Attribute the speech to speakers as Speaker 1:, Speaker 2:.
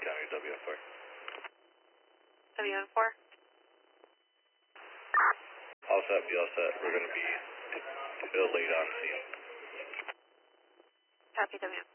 Speaker 1: County WF4.
Speaker 2: WN4.
Speaker 1: All set, be all set. We're going to be late on scene.
Speaker 2: Copy WN4.